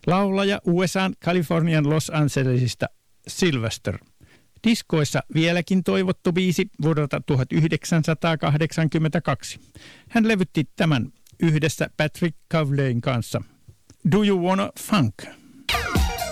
Laulaja USA:n Kalifornian Los Angelesista Sylvester. Diskoissa vieläkin toivottu biisi vuodelta 1982. Hän levytti tämän yhdessä Patrick Cowleyn kanssa. Do You Wanna Funk?